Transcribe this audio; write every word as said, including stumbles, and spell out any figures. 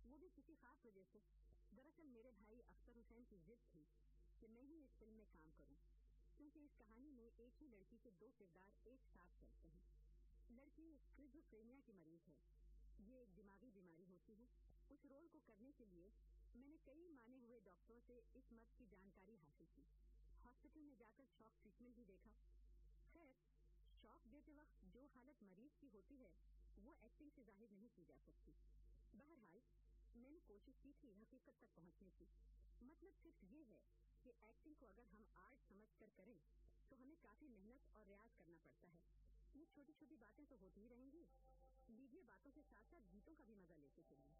वो भी किसी खास वजह से। दरअसल मेरे भाई अख्तर हुसैन की जिद थी कि मैं ही इस फिल्म में काम करूं, क्योंकि इस कहानी में एक ही लड़की के दो किरदार एक साथ चलते हैं। लड़की स्किज़ोफ्रेनिया की मरीज है। ये एक दिमागी बीमारी होती है। उस रोल को करने के लिए मैंने कई माने हुए डॉक्टरों से इस मत की जानकारी हासिल की। हॉस्पिटल में जाकर शॉक ट्रीटमेंट भी देखा। खैर, शॉक देते वक्त जो हालत मरीज की होती है वो एक्टिंग से जाहिर नहीं की जा सकती। बहरहाल मैंने कोशिश की थी हकीकत तक पहुंचने की। मतलब सिर्फ ये है कि एक्टिंग को अगर हम आर्ट समझ कर करें तो हमें काफी मेहनत और रियाज करना पड़ता है। ये छोटी छोटी बातें तो होती ही रहेंगी। लीजिए बातों के साथ साथ गीतों का भी मजा लेते चलिए।